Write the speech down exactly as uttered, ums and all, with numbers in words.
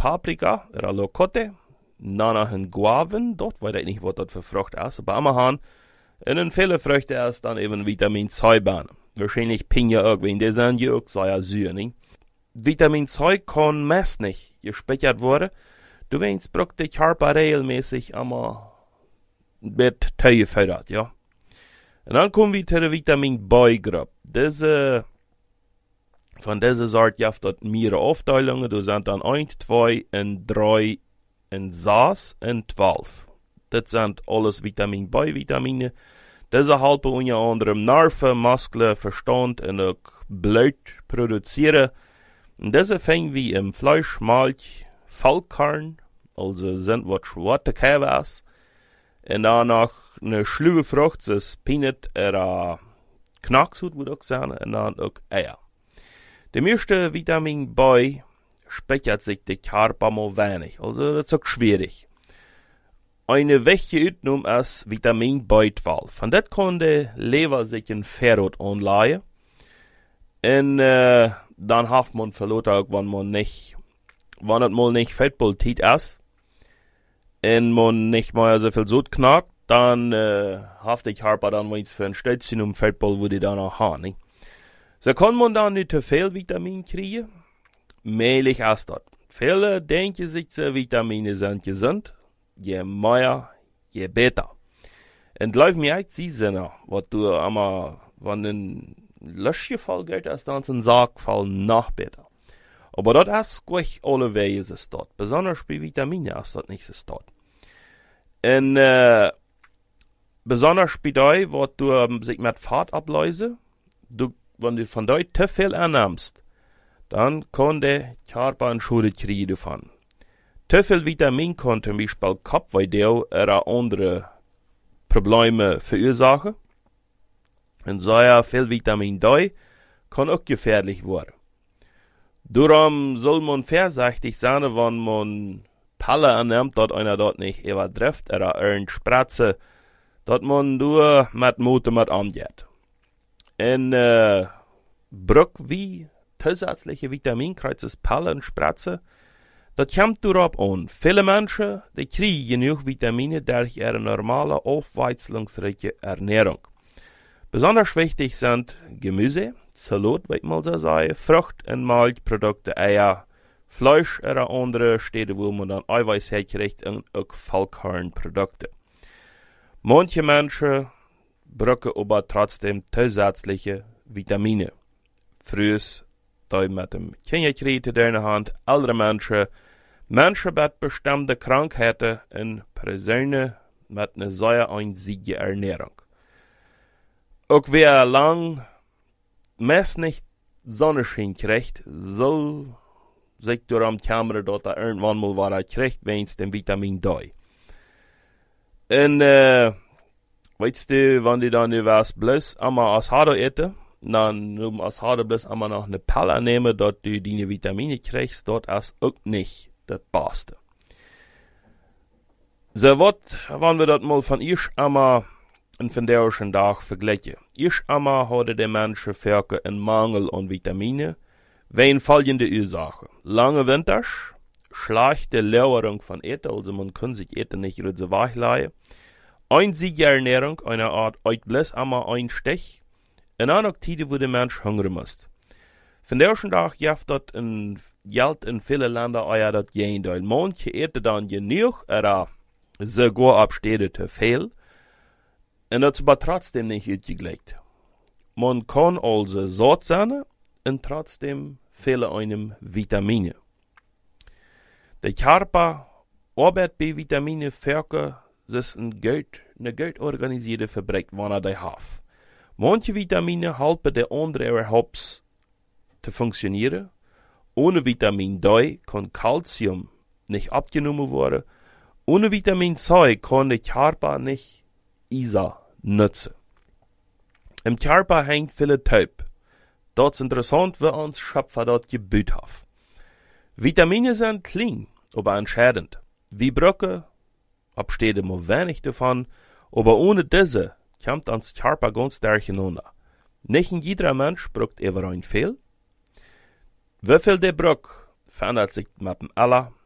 Paprika, oder Lokotte, dann ein Guaven, dort weiß ich nicht, was das für Frucht ist, aber am haben, in viele Früchte ist dann eben Vitamin C bahn. Wahrscheinlich Pinja irgendwie, die sind ja auch sehr süß, nicht? Vitamin C kann meist nicht gespeichert werden. Du weißt, braucht die Körper regelmäßig einmal mit Tee gefördert, ja. Und dann kommen wir zu der Vitamin B-Gruppe. Diese, von dieser Sorte gibt es mehrere Aufteilungen. Du sind dann eins, zwei, und drei, und sechs, und zwölf. Das sind alles Vitamin B-Vitamine. Diese helfen unter anderem Nerven, Muskeln, Verstand und auch Blut produzieren. Und diese finden wir im Fleisch, Milch, Vollkorn, also sind was schwarze Käse. Und dann noch eine schlüwe Frucht, das ist Peanut oder Knacksud, würde ich sagen, und dann auch Eier. Der meiste Vitamin B speichert sich der Körper mal wenig, also das ist auch schwierig. Eine wichtige Übung ist Vitamin B zwölf. Von das kann der Leber sich in Ferrot anleihen. Und äh, dann hat man verloren, auch wenn man nicht, wenn es mal nicht Fettpolitik ist, und man nicht mehr so viel Sod knackt, dann äh, hat der Körper dann was für ein Stötzchen um Fettball, wo die dann auch haben. Nicht? So kann man dann nicht zu viel Vitamin kriegen. Mehlig ist das. Viele denken sich, so Vitamine sind gesund. Je mehr, je besser. Und läuft mir echt sie sind, was du einmal, wenn ein Löschgefall geht, ist dann ein Sargfall noch besser. Aber das ist gleich alle Wege ist dort. Besonders bei Vitamine ist das nicht so dort. Und äh, besonders bei dir, was du um, sich mit Fett ablöse, du, wenn du von dir zu viel annimmst, dann kann der Körper eine Schule kriegen davon. Zu viel Vitamin kann zum Beispiel Kopfweh oder andere Probleme verursachen. Und sehr viel Vitamin D kann auch gefährlich werden. Darum soll man vorsichtig sein, wenn man Palle annimmt, dass einer dort nicht übertrifft oder irgendeine Spratze, dass man nur mit Mut mit angeht. Und äh, Brück wie zusätzliche Vitaminkreuzes Palle und Spratze, das kommt darauf an. Viele Menschen, die kriegen genug Vitamine durch ihre normale, aufweizelungsreiche Ernährung. Besonders wichtig sind Gemüse, Salat, wie ich mal so sagen, Frucht- und Milchprodukte, Eier, Fleisch oder andere Städte, wo man dann Eiweiß herkriegt und auch Vollkornprodukte. Manche Menschen brauchen aber trotzdem zusätzliche Vitamine. Früher, da mit dem Kinderkrieg in der Hand, ältere Menschen, Menschen mit bestimmten Krankheiten und Personen mit einer sehr einzigen Ernährung. Auch wer lang meist nicht Sonnenschein kriegt, soll sich durch am Kamera dort irgendwann mal was er kriegt, wenn es den Vitamin D. Und, äh, weißt du, wenn die dann was bloß einmal Asado essen, dann um Asado bloß einmal noch eine Pille nehmen, dort du deine Vitamine kriegst, dort ist auch nicht das Beste. So wat, wenn wir das mal von ihr einmal einen verderblichen Tag vergleichen. Ich einmal hatte der Menschen Völker einen Mangel an Vitamine, wegen folgende Ursachen. Lange Winters, schlechte Lagerung von Eten, also man kann sich Eten nicht so wegleihen. Einzige Ernährung, eine Art Eutbliss einmal ein Stich, und dann auch Tide, wo der Mensch hungern muss. Von der ersten Tag gibt das in Geld in viele Länder euer das Gegenteil. Manche eten dann genug, oder sogar abstehen zu viel, und das aber trotzdem nicht ausgelegt. Man kann also satt sein und trotzdem fehlen einem Vitamine. Der Körper arbeitet bei Vitamine für sich ein Geld, eine gut organisierte Fabrik, wenn er die hat. Manche Vitamine helfen der andere überhaupt zu funktionieren. Ohne Vitamin D kann Calcium nicht abgenommen werden. Ohne Vitamin C kann der Körper nicht Isa nutzen. Im Körper hängt viele Typ. Das ist interessant, wie uns Schöpfer dort gebaut hat. Vitamine sind klein, aber entscheidend. Wie Brücke, absteht immer wenig davon, aber ohne diese kommt uns Körper ganz durcheinander. Nicht jeder Mensch braucht immer ein viel. Wie viel der braucht, verändert sich mit dem Alter,